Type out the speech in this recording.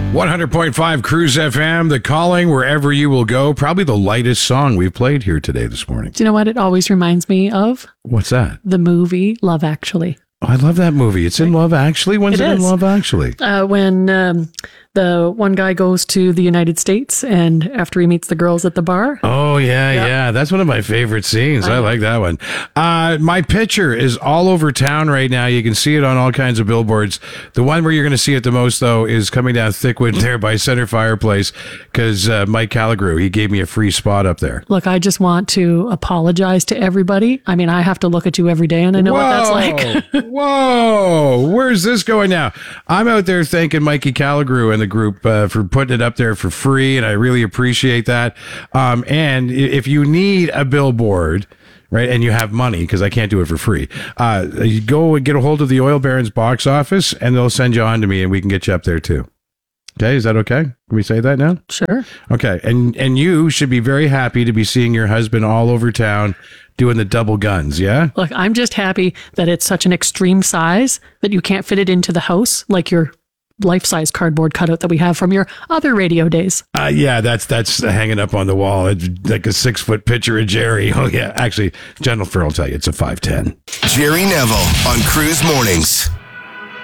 100.5 Cruise FM, The Calling, Wherever You Will Go. Probably the lightest song we've played here today this morning. Do you know what it always reminds me of? What's that? The movie Love Actually. Oh, I love that movie. It's in Love Actually? When's it in Love Actually? When the one guy goes to the United States and after he meets the girls at the bar. Oh, yeah. That's one of my favorite scenes. I like that one. My picture is all over town right now. You can see it on all kinds of billboards. The one where you're going to see it the most, though, is coming down Thickwood there by Center Fireplace because Mike Calligrew, he gave me a free spot up there. Look, I just want to apologize to everybody. I mean, I have to look at you every day and I know what that's like. Whoa, where's this going now? I'm out there thanking Mikey Calligrew and the group for putting it up there for free, and I really appreciate that. And if you need a billboard, right, and you have money, because I can't do it for free, you go and get a hold of the Oil Barons box office, and they'll send you on to me, and we can get you up there too. Okay, is that okay? Can we say that now? Sure. Okay, and you should be very happy to be seeing your husband all over town doing the double guns, yeah? Look, I'm just happy that it's such an extreme size that you can't fit it into the house like your life-size cardboard cutout that we have from your other radio days. Yeah, that's hanging up on the wall. It's like a 6-foot picture of Jerry. Oh, yeah. Actually, Jennifer will tell you it's a 5'10". Jerry Neville on Cruise Mornings.